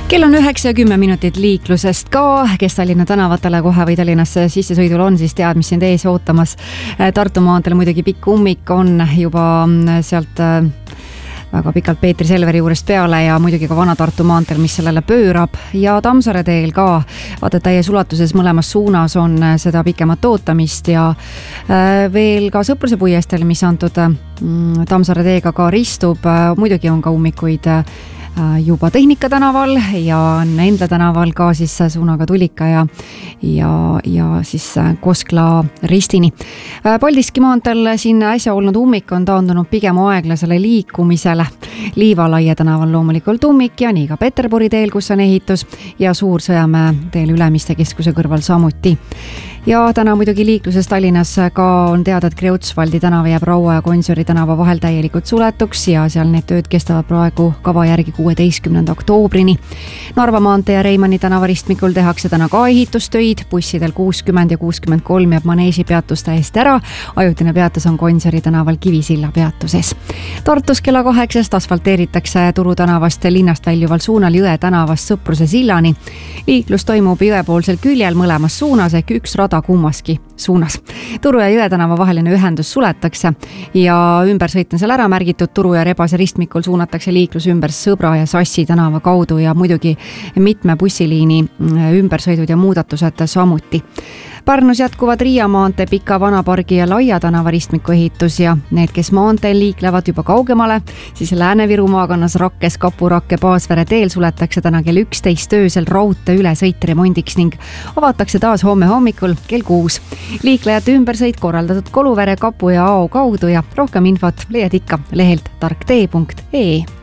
Kell on 9:10 liiklusest ka, kes Tallinna tänavatele kohe või Tallinnasse sissesõidul on, siis tead, mis sind ees ootamas. Tartu maanteel muidugi pikk ummik on juba sealt väga pikalt Peetri Selveri juurest peale ja muidugi ka Vana-Tartu maanteel, mis sellele pöörab, ja Tammsaare teel ka. Vaata, täies ulatuses mõlemas suunas on seda pikemat ootamist ja veel ka Sõpruse puiesteel, mis antud Tammsaare teega ka ristub. Muidugi on ka ummikuid juba Tehnika tänaval ja Endla tänaval ka siis suunaga Tulika ja siis Koskla ristini. Paldiski maanteel siin äsja olnud ummik on taandunud pigem aeglasele liikumisele. Liivalaia tänaval loomulikult ummik ja nii ka Peterburi teel, kus on ehitus, ja Suur-Sõjamäe teel Ülemiste keskuse kõrval samuti. Ja täna muidugi liikluses Tallinnas ka on teada, et Kreutzwaldi tänava jääb Raua ja Gonsiori tänava vahel täielikult suletuks ja seal need tööd kestavad praegu kava järgi 16. oktoobrini. Narva maantee ja Reimanni tänava ristmikul tehakse täna ka ehitustöid. Bussidel 60 ja 63 jääb Maneesi peatus täiesti ära. Ajutine peatus on Gonsiori tänaval Kivisilla peatuses. Tartus kella 8 asfalteeritakse Turu tänavast linnast väljuval suunal Jõe tänavast Sõpruse sillani. Liiklus toimub jõepoolsel küljel mõlemas suunas ehk üks rada kummaski suunas. Turu ja Jõe tänava vaheline ühendus suletakse ja ümbersõit on seal ära märgitud. Turu ja Rebase ristmikul suunatakse liiklus ümber Sõbra ja Sassi tänava kaudu ja muidugi mitme bussiliini ümbersõidud ja muudatused samuti. Pärnus jätkuvad Riia maantee Pika Vanapargi ja Laia tänava ristmiku ehitus ja need, kes maanteel liiklevad juba kaugemale, siis Lääne-Viru maakonnas Rakkes, Kapurakke, Paasvere teel suletakse täna kell 11 öösel raudtee ülesõit remondiks ning avatakse taas homme hommikul kell 6. Liiklejate ümbersõit korraldatud Koluvere, Kapu ja Ao kaudu ja rohkem infot leiad ikka lehelt tarktee.ee.